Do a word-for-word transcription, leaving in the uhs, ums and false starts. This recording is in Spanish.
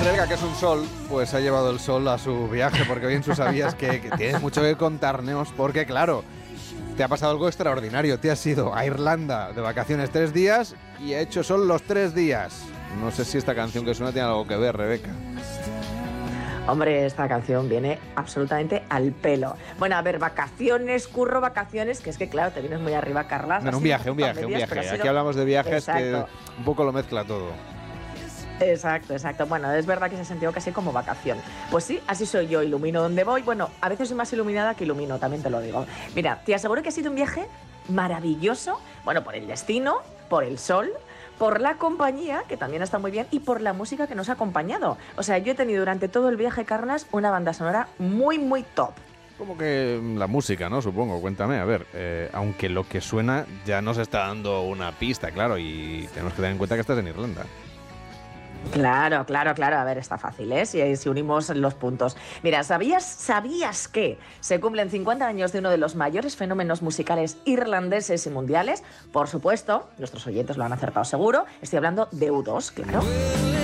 Rebeca, que es un sol, pues ha llevado el sol a su viaje, porque bien tú sabías que, que tienes mucho que contarnos, porque claro, te ha pasado algo extraordinario. Te has ido a Irlanda de vacaciones tres días y ha hecho sol los tres días. No sé si esta canción que suena tiene algo que ver, Rebeca. Hombre, esta canción viene absolutamente al pelo. Bueno, a ver, vacaciones, curro, vacaciones, que es que claro, te vienes muy arriba, Carlas. No, un viaje, un viaje, un viaje. Aquí sido... hablamos de viajes. Exacto. Que un poco lo mezcla todo. Exacto, exacto. Bueno, es verdad que se ha sentido casi como vacación. Pues sí, así soy yo, ilumino donde voy. Bueno, a veces soy más iluminada que ilumino, también te lo digo. Mira, te aseguro que ha sido un viaje maravilloso, bueno, por el destino, por el sol, por la compañía, que también está muy bien, y por la música que nos ha acompañado. O sea, yo he tenido durante todo el viaje, Carlas, una banda sonora muy, muy top. Como que la música, ¿no? Supongo, cuéntame. A ver, eh, aunque lo que suena ya nos está dando una pista, claro, y tenemos que tener en cuenta que estás en Irlanda. Claro, claro, claro. A ver, está fácil, ¿eh? Si, si unimos los puntos. Mira, ¿sabías, ¿sabías que se cumplen cincuenta años de uno de los mayores fenómenos musicales irlandeses y mundiales? Por supuesto, nuestros oyentes lo han acertado seguro. Estoy hablando de U dos, claro.